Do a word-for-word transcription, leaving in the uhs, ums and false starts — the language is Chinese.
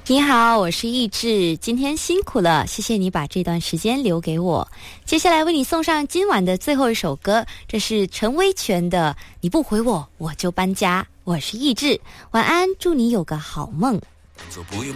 你好，我是意志，今天辛苦了，谢谢你把这段时间留给我。接下来为你送上今晚的最后一首歌，这是陈威全的《你不回我我就搬家》。我是意志，晚安，祝你有个好梦。 就不用